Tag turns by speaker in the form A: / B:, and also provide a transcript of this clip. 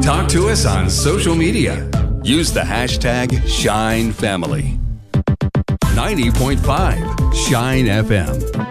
A: Talk to us on social media. Use the hashtag ShineFamily. 90.5 Shine FM.